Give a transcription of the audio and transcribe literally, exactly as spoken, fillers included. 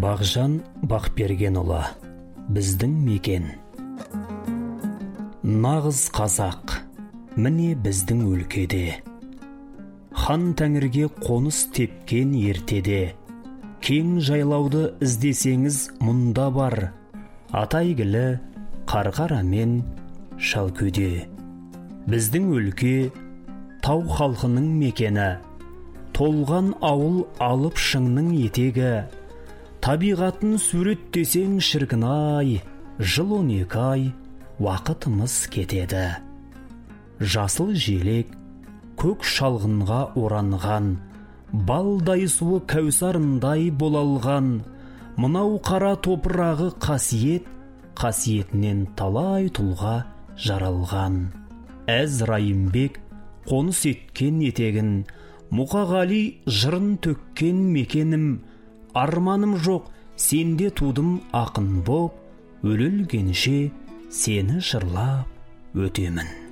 Бағжан Бақбергенұлы, біздің мекен. Нағыз қазақ, міне біздің өлкеде. Хан тәңірге қоныс тепкен ертеде. Кең жайлауды іздесеңіз мұнда бар. Атайгілі қарқара мен шалкөде. Біздің өлке тау халқының мекені. Толған ауыл алып шыңның етегі. Табиғатын суреттесең шіркін ай, жыл он екі ай, уақытымыз кетеді. Жасыл желек, көк шалғынға оранған, балдай суы кәусарындай болалған, мынау қара топырағы қасиет, қасиетінен талай тұлға жаралған. Әз Райымбек қоныс еткен етегін, Мұқағали жырын төккен мекенім, арманым жоқ, сенде тудым ақын боп, өлілгенше сені жырлап өтемін.